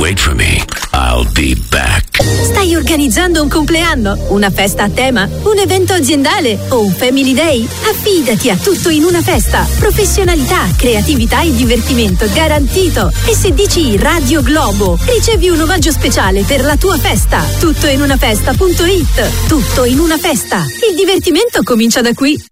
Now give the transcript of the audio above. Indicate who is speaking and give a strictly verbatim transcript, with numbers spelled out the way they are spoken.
Speaker 1: wait for me. I'll be back.
Speaker 2: Stai organizzando un compleanno, una festa a tema, un evento aziendale o un family day? Affidati a Tutto in una Festa. Professionalità, creatività e divertimento garantito. E se dici Radio Globo, ricevi un omaggio speciale per la tua festa. tutto in una festa punto it. Tutto in una festa. Il divertimento comincia da qui.